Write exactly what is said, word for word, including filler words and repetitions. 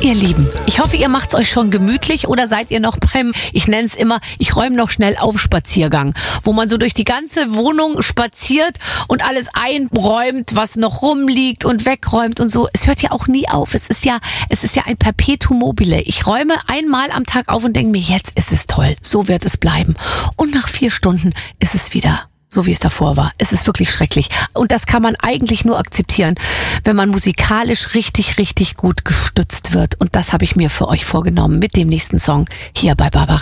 Ihr Lieben, ich hoffe, ihr macht's euch schon gemütlich oder seid ihr noch beim, ich nenne es immer, ich räume noch schnell auf Spaziergang, wo man so durch die ganze Wohnung spaziert und alles einräumt, was noch rumliegt und wegräumt und so. Es hört ja auch nie auf. Es ist ja, es ist ja ein Perpetuum mobile. Ich räume einmal am Tag auf und denke mir, jetzt ist es toll. So wird es bleiben. Und nach vier Stunden ist es wieder so, wie es davor war. Es ist wirklich schrecklich. Und das kann man eigentlich nur akzeptieren, wenn man musikalisch richtig, richtig gut gestützt wird. Und das habe ich mir für euch vorgenommen mit dem nächsten Song hier bei Barbara.